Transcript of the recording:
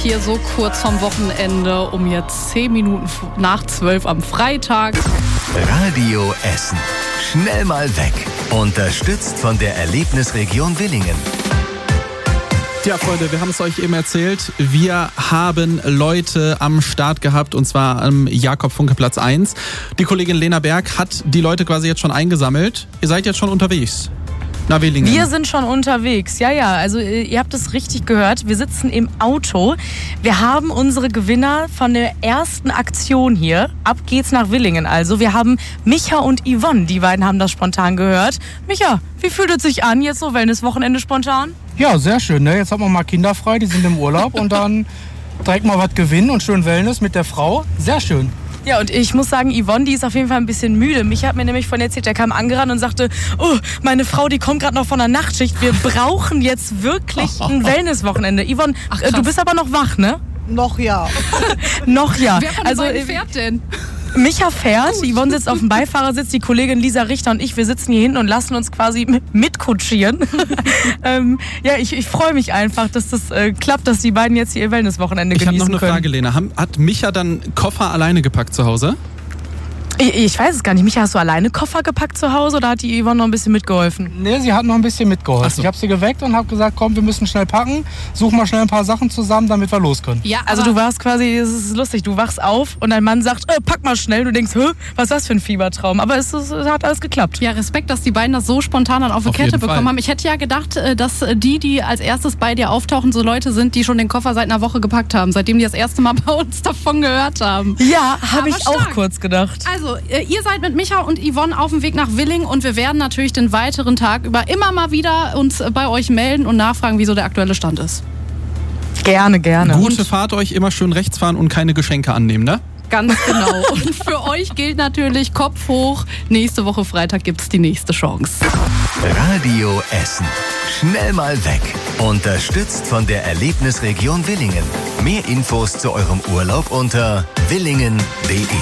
hier so kurz vom Wochenende, um jetzt 10 Minuten nach 12 am Freitag. Radio Essen. Schnell mal weg. Unterstützt von der Erlebnisregion Willingen. Tja, Freunde, wir haben es euch eben erzählt. Wir haben Leute am Start gehabt, und zwar am Jakob-Funke-Platz 1. Die Kollegin Lena Berg hat die Leute quasi jetzt schon eingesammelt. Ihr seid jetzt schon unterwegs nach Willingen. Wir sind schon unterwegs, ja. Also ihr habt es richtig gehört. Wir sitzen im Auto. Wir haben unsere Gewinner von der ersten Aktion hier. Ab geht's nach Willingen. Also wir haben Micha und Yvonne. Die beiden haben das spontan gehört. Micha, wie fühlt es sich an, jetzt so Wellnesswochenende spontan? Ja, sehr schön. Ne? Jetzt haben wir mal Kinder frei, die sind im Urlaub und dann direkt mal was gewinnen und schön Wellness mit der Frau. Sehr schön. Ja, und ich muss sagen, Yvonne, die ist auf jeden Fall ein bisschen müde. Micha hat mir nämlich von erzählt, der kam angerannt und sagte, oh, meine Frau, die kommt gerade noch von der Nachtschicht. Wir brauchen jetzt wirklich ein Wellnesswochenende. Yvonne, du bist aber noch wach, ne? Noch ja. Noch ja. Wer von den beiden fährt denn? Micha fährt, Yvonne sitzt auf dem Beifahrersitz, die Kollegin Lisa Richter und ich, wir sitzen hier hinten und lassen uns quasi mitkutschieren. Ja, ich freue mich einfach, dass das klappt, dass die beiden jetzt hier ihr Wellnesswochenende genießen können. Ich habe noch eine Frage, Lena. Hat Micha dann Koffer alleine gepackt zu Hause? Ich weiß es gar nicht. Micha, hast du alleine Koffer gepackt zu Hause oder hat die Yvonne noch ein bisschen mitgeholfen? Nee, sie hat noch ein bisschen mitgeholfen. So. Ich habe sie geweckt und habe gesagt, komm, wir müssen schnell packen. Such mal schnell ein paar Sachen zusammen, damit wir los können. Ja, Also du warst quasi, es ist lustig, du wachst auf und dein Mann sagt, pack mal schnell. Du denkst, was ist das für ein Fiebertraum? Aber es hat alles geklappt. Ja, Respekt, dass die beiden das so spontan dann auf die Kette bekommen haben. Ich hätte ja gedacht, dass die als erstes bei dir auftauchen, so Leute sind, die schon den Koffer seit einer Woche gepackt haben, seitdem die das erste Mal bei uns davon gehört haben. Ja, habe ich stark. auch kurz gedacht. Also, ihr seid mit Micha und Yvonne auf dem Weg nach Willingen und wir werden natürlich den weiteren Tag über immer mal wieder uns bei euch melden und nachfragen, wie so der aktuelle Stand ist. Gerne. Gute Fahrt euch, immer schön rechts fahren und keine Geschenke annehmen, ne? Ganz genau. Und für euch gilt natürlich Kopf hoch. Nächste Woche Freitag gibt's die nächste Chance. Radio Essen. Schnell mal weg. Unterstützt von der Erlebnisregion Willingen. Mehr Infos zu eurem Urlaub unter willingen.de.